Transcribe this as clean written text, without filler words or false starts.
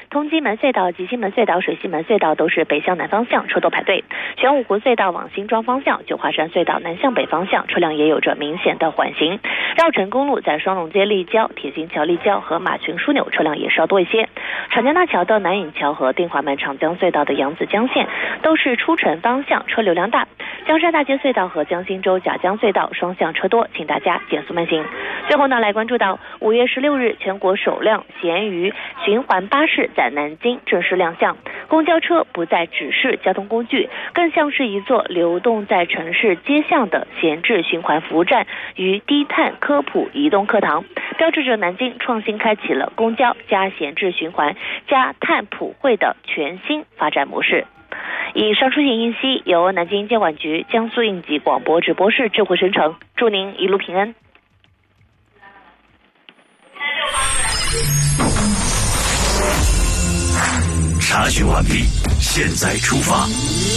通基门隧道、吉星门隧道、水西门隧道都是北向南方向车多排队。玄武湖隧道往新庄方向、九华山隧道南向北方向车辆也有着明显的缓行。绕城公路在双龙街立交、铁心桥立交和马群枢纽车辆也稍多一些。长江大桥到南引桥和定华门长江隧道的扬子江线都是出城方向车流量大。江山大街隧道和江心洲甲江隧道双向车多，请大家减速慢行。最后呢，来关注到5月16日全国首辆闲余循环巴士在南京正式亮相。公交车不再只是交通工具，更像是一座流动在城市街巷的闲置循环服务站与低碳科普移动课堂，标志着南京创新开启了公交加闲置循环加碳普惠的全新发展模式。以上出行信息由南京监管局江苏应急广播直播室智慧生成，祝您一路平安。 查询完毕，现在出发。